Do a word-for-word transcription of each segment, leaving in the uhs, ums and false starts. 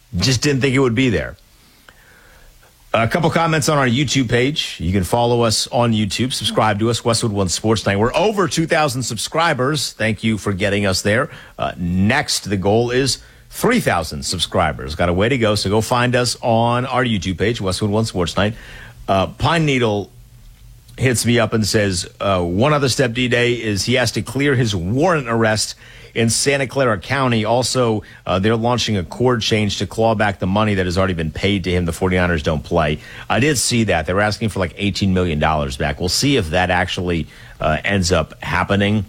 Just didn't think it would be there. A couple comments on our YouTube page. You can follow us on YouTube. Subscribe to us, Westwood One Sports Night. We're over two thousand subscribers. Thank you for getting us there. Uh, next, the goal is three thousand subscribers. Got a way to go, so go find us on our YouTube page, Westwood One Sports Night. Uh, Pine Needle hits me up and says, uh, one other step, D-Day, is he has to clear his warrant arrest in Santa Clara County. Also, uh, they're launching a chord change to claw back the money that has already been paid to him. The 49ers don't play. I did see that. They were asking for like eighteen million dollars back. We'll see if that actually uh, ends up happening.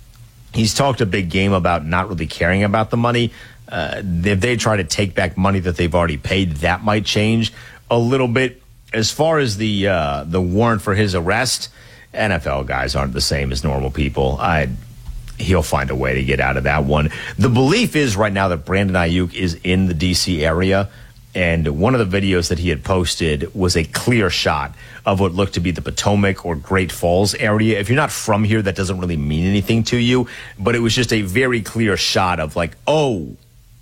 He's talked a big game about not really caring about the money. Uh, if they try to take back money that they've already paid, that might change a little bit. As far as the uh, the warrant for his arrest, N F L guys aren't the same as normal people. I He'll find a way to get out of that one. The belief is right now that Brandon Ayuk is in the D C area, and one of the videos that he had posted was a clear shot of what looked to be the Potomac or Great Falls area. If you're not from here, that doesn't really mean anything to you, but it was just a very clear shot of like, oh,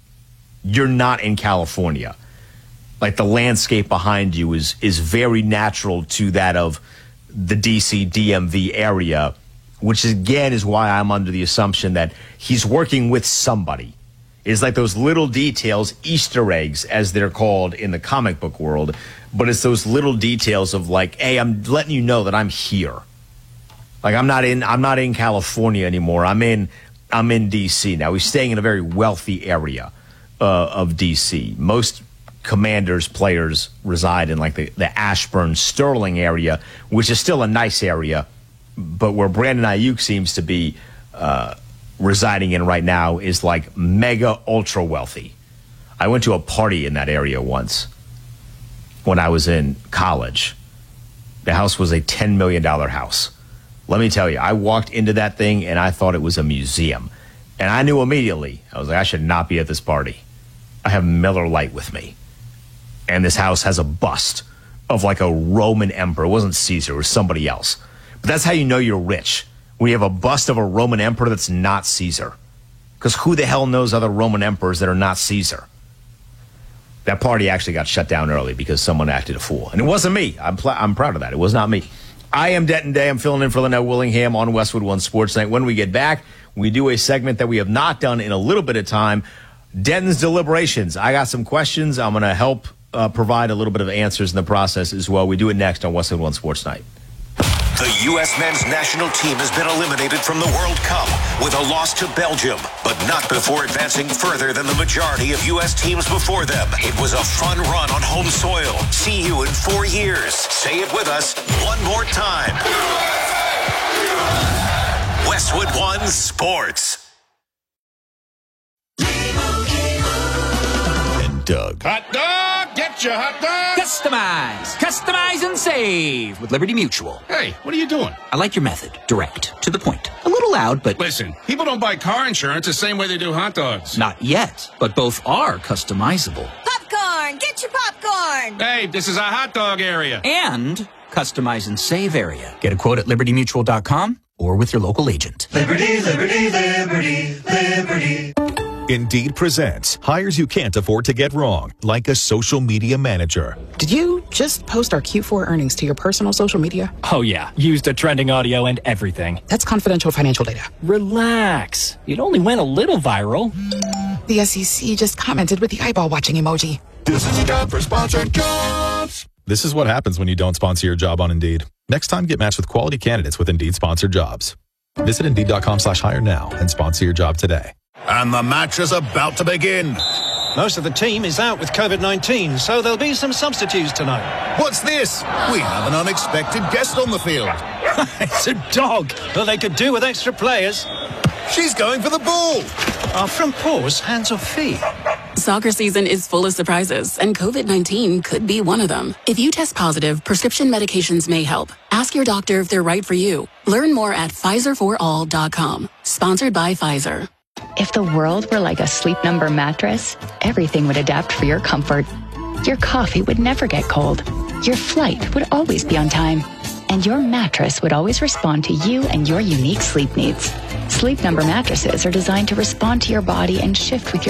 you're not in California. Like the landscape behind you is is very natural to that of the D C D M V area, which again is why I'm under the assumption that he's working with somebody. It's like those little details, Easter eggs, as they're called in the comic book world, but it's those little details of like, hey, I'm letting you know that I'm here. Like I'm not in I'm not in California anymore. I'm in I'm in D C now. He's staying in a very wealthy area uh, of D C. Most Commanders players reside in like the, the Ashburn Sterling area, which is still a nice area, but where Brandon Ayuk seems to be uh, residing in right now is like mega ultra wealthy. I went to a party in that area once when I was in college. The house was a ten million dollars house. Let me tell you, I walked into that thing and I thought it was a museum. And I knew immediately, I was like, I should not be at this party. I have Miller Lite with me. And this house has a bust of like a Roman emperor. It wasn't Caesar, it was somebody else. But that's how you know you're rich, when you have a bust of a Roman emperor that's not Caesar. Because who the hell knows other Roman emperors that are not Caesar? That party actually got shut down early because someone acted a fool. And it wasn't me. I'm, pl- I'm proud of that. It was not me. I am Denton Day. I'm filling in for Linnell Willingham on Westwood One Sports Night. When we get back, we do a segment that we have not done in a little bit of time, Denton's Deliberations. I got some questions. I'm going to help uh, provide a little bit of answers in the process as well. We do it next on Westwood One Sports Night. The U S men's national team has been eliminated from the World Cup with a loss to Belgium, but not before advancing further than the majority of U S teams before them. It was a fun run on home soil. See you in four years. Say it with us one more time. Westwood One Sports. And Doug. Hot dog! Get your hot dog! Customize! Customize and save with Liberty Mutual. Hey, what are you doing? I like your method. Direct. To the point. A little loud, but... Listen, people don't buy car insurance the same way they do hot dogs. Not yet, but both are customizable. Popcorn! Get your popcorn! Hey, this is a hot dog area. And customize and save area. Get a quote at liberty mutual dot com or with your local agent. Liberty, liberty, liberty, liberty. Indeed presents hires you can't afford to get wrong, like a social media manager. Did you just post our Q four earnings to your personal social media? Oh, yeah. Used the trending audio and everything. That's confidential financial data. Relax. It only went a little viral. The S E C just commented with the eyeball watching emoji. This is a job for sponsored jobs. This is what happens when you don't sponsor your job on Indeed. Next time, get matched with quality candidates with Indeed sponsored jobs. Visit Indeed.com slash hire now and sponsor your job today. And the match is about to begin. Most of the team is out with COVID nineteen, so there'll be some substitutes tonight. What's this? We have an unexpected guest on the field. It's a dog. Well, they could do with extra players. She's going for the ball. Our front paws, hands or feet. Soccer season is full of surprises, and COVID nineteen could be one of them. If you test positive, prescription medications may help. Ask your doctor if they're right for you. Learn more at Pfizer for all dot com. Sponsored by Pfizer. If the world were like a Sleep Number mattress, everything would adapt for your comfort. Your coffee would never get cold. Your flight would always be on time. And your mattress would always respond to you and your unique sleep needs. Sleep Number mattresses are designed to respond to your body and shift with your